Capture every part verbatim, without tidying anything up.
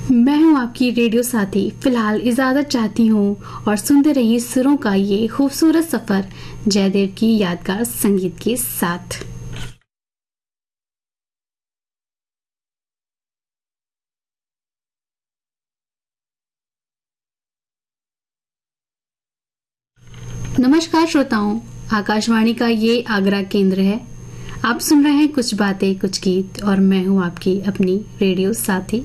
मैं हूं आपकी रेडियो साथी। फिलहाल इजाजत चाहती हूं और सुनते रहिए सुरों का ये खूबसूरत सफर जयदेव की यादगार संगीत के साथ। नमस्कार श्रोताओं, आकाशवाणी का ये आगरा केंद्र है। आप सुन रहे हैं कुछ बातें कुछ गीत और मैं हूं आपकी अपनी रेडियो साथी।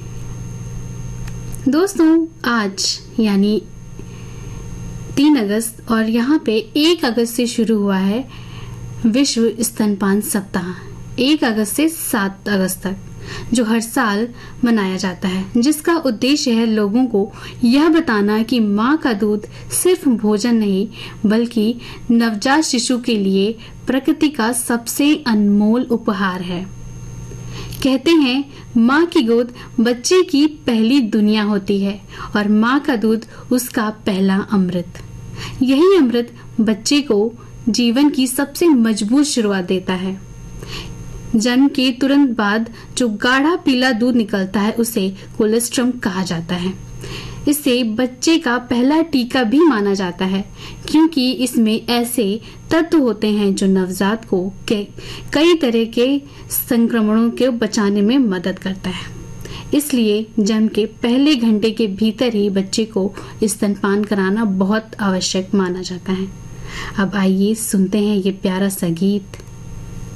दोस्तों, आज यानी तीन अगस्त और यहाँ पे एक अगस्त से शुरू हुआ है विश्व स्तनपान सप्ताह। एक अगस्त से सात अगस्त तक, जो हर साल मनाया जाता है, जिसका उद्देश्य है लोगों को यह बताना कि माँ का दूध सिर्फ भोजन नहीं बल्कि नवजात शिशु के लिए प्रकृति का सबसे अनमोल उपहार है। कहते हैं माँ की गोद बच्चे की पहली दुनिया होती है और माँ का दूध उसका पहला अमृत। यही अमृत बच्चे को जीवन की सबसे मजबूत शुरुआत देता है। जन्म के तुरंत बाद जो गाढ़ा पीला दूध निकलता है उसे कोलेस्ट्रम कहा जाता है। इसे बच्चे का पहला टीका भी माना जाता है, क्योंकि इसमें ऐसे तत्व होते हैं जो नवजात को कई तरह के संक्रमणों के बचाने में मदद करता है। इसलिए जन्म के पहले घंटे के भीतर ही बच्चे को स्तनपान कराना बहुत आवश्यक माना जाता है। अब आइए सुनते हैं ये प्यारा सा गीत।